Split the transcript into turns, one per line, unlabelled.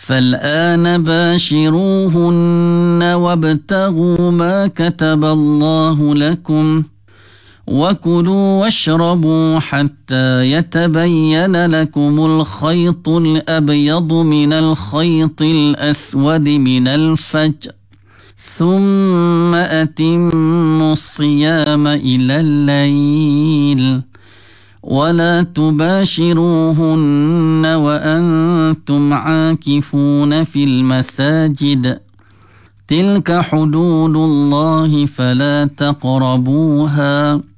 فالآن باشروهن وابتغوا ما كتب الله لكم وكلوا واشربوا حتى يتبين لكم الخيط الأبيض من الخيط الأسود من الفجر ثم أتموا الصيام إلى الليل ولا تباشروهن وأنتم عاكفون في المساجد تلك حدود الله فلا تقربوها